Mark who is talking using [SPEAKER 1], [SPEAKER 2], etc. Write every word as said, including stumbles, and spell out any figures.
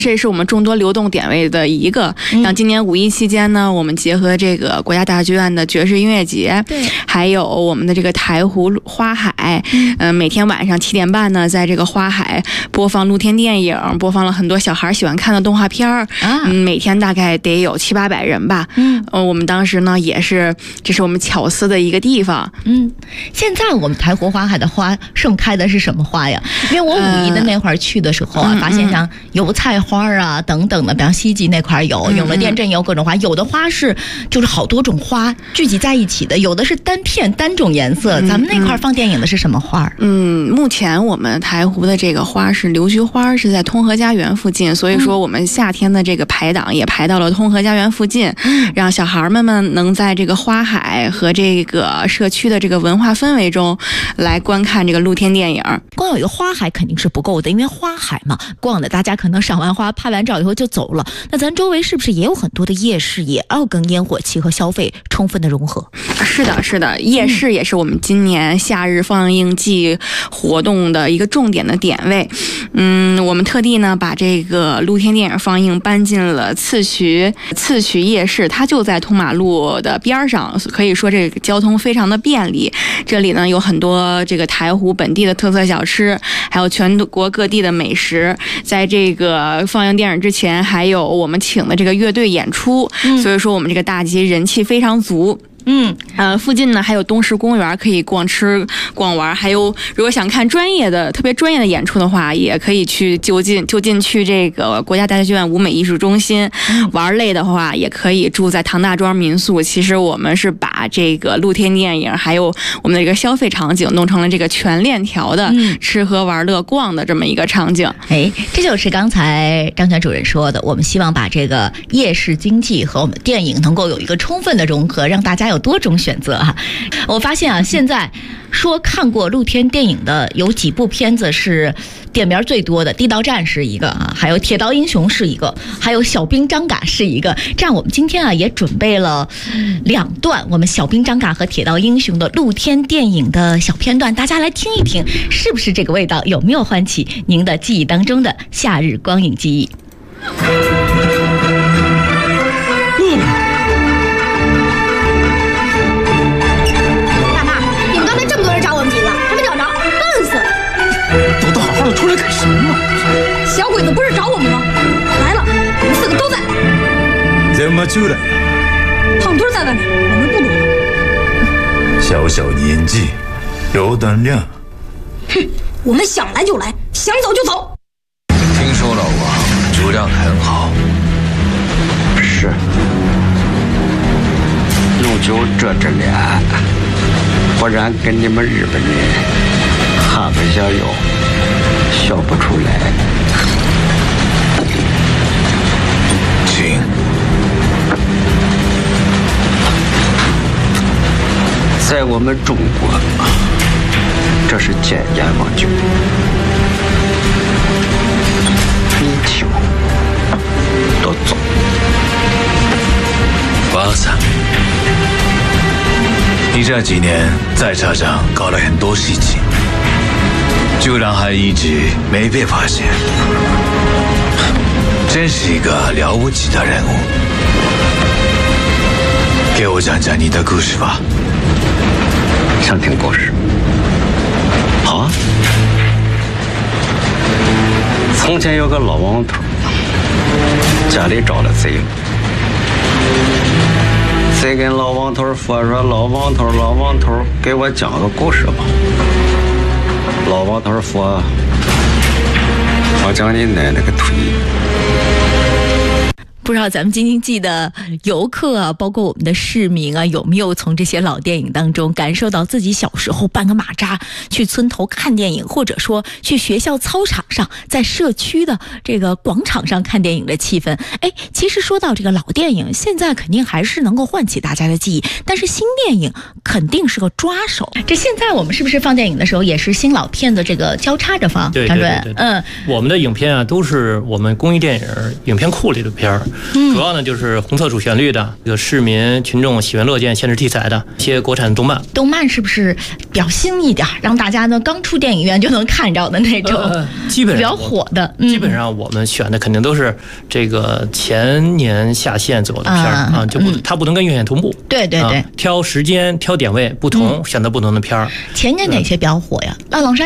[SPEAKER 1] 这是我们众多流动点位的一个。像今年五一期间呢，我们结合这个国家大剧院的爵士音乐节，对，还有我们的这个台湖花海，嗯、呃，每天晚上七点半呢，在这个花海播放露天电影，播放了很多小孩喜欢看的动画片儿，啊，嗯，每天大概得有七八百人吧。嗯，呃，我们当时呢也是，这是我们巧思的一个地方。
[SPEAKER 2] 嗯，现在我们台湖花海的花盛开的是什么花呀？因为我五一的那会儿去的时候啊，呃、发现像油菜花啊等等的，比方西极那块有，永乐殿镇有各种花，有的花是就是好多种花聚集在一起的，有的是单片单种颜色。咱们那块放电影的是什么花？
[SPEAKER 1] 嗯，目前我们台湖的这个花是流菊花，是在通和家园附近，所以说我们夏天的这个排档也排到了通和家园附近，嗯，让小孩们们能在这个花海和这个社区的这个文化氛围中来观看这个露天电影。
[SPEAKER 2] 光有一个花海肯定是不够的，因为花海嘛，逛的大家可能赏完花拍完照以后就走了，那咱周围是不是也有很多的夜市，也要跟烟火气和消费充分的融合？
[SPEAKER 1] 是的，是的，夜市也是我们今年夏日放映季活动的一个重点的点位。嗯，我们特地呢把这个露天电影放映搬进了次渠次渠夜市，它就在通马路的边上，可以说这个交通非常的便利。这里呢有很多这个台湖本地的特色小吃，还有全国各地的美食。在这个放映电影之前，还有我们请的这个乐队演出，嗯，所以说我们这个大集人气非常足。嗯，呃，附近呢还有东石公园可以逛吃逛玩，还有如果想看专业的、特别专业的演出的话，也可以去就近就近去这个国家大剧院舞美艺术中心。嗯、玩累的话，也可以住在唐大庄民宿。其实我们是把这个露天电影还有我们的一个消费场景弄成了这个全链条的吃喝玩乐逛的这么一个场景。
[SPEAKER 2] 哎，这就是刚才张全主任说的，我们希望把这个夜市经济和我们电影能够有一个充分的融合，让大家有多种选择哈。我发现啊，现在说看过露天电影的有几部片子是点名最多的，《地道战》是一个啊，还有《铁道英雄》是一个，还有《小兵张嘎》是一个。这样我们今天啊也准备了两段我们《小兵张嘎》和《铁道英雄》的露天电影的小片段，大家来听一听，是不是这个味道？有没有唤起您的记忆当中的夏日光影记忆？
[SPEAKER 3] 出来干什么？小鬼子不是找我们吗？来了，我们四个都在。
[SPEAKER 4] 怎么就来了？
[SPEAKER 3] 胖墩在外面，我们不懂。
[SPEAKER 4] 小小年纪，有胆量。
[SPEAKER 3] 哼，我们想来就来，想走就走。
[SPEAKER 5] 听说老王酒量很好。
[SPEAKER 6] 是。用酒遮着脸，不然跟你们日本人哈个小药。笑不出来，
[SPEAKER 5] 请。
[SPEAKER 6] 在我们中国，这是见阎王酒。你请，都走。
[SPEAKER 5] 王三，你这几年在车上搞了很多事情。居然还一直没被发现，真是一个了不起的人物。给我讲讲你的故事吧。
[SPEAKER 6] 想听故事？好啊。从前有个老王头，家里招了贼，贼跟老王头说说：“老王头，老王头，给我讲个故事吧。”老王头说：“我讲你奶奶个腿。”
[SPEAKER 2] 不知道咱们京津冀的游客啊，包括我们的市民啊，有没有从这些老电影当中感受到自己小时候半个马扎去村头看电影，或者说去学校操场上，在社区的这个广场上看电影的气氛？哎，其实说到这个老电影，现在肯定还是能够唤起大家的记忆，但是新电影肯定是个抓手。这现在我们是不是放电影的时候也是新老片的这个交叉着放？
[SPEAKER 7] 对对对对，嗯，我们的影片啊都是我们公益电影影片库里的片儿。 主要呢就是红色主旋律的，这个市民群众喜闻乐见、现实题材的一些国产动漫。
[SPEAKER 2] 动漫是不是比较新一点，让大家呢刚出电影院就能看着的那种？
[SPEAKER 7] 呃、基本上
[SPEAKER 2] 比较火的、
[SPEAKER 7] 嗯。基本上我们选的肯定都是这个前年下线左右的片儿、嗯、啊，就不、嗯、它不能跟院线同步。
[SPEAKER 2] 对对对，啊、
[SPEAKER 7] 挑时间、挑点位不同、嗯，选择不同的片儿。
[SPEAKER 2] 前年哪些比较火呀？《浪浪山》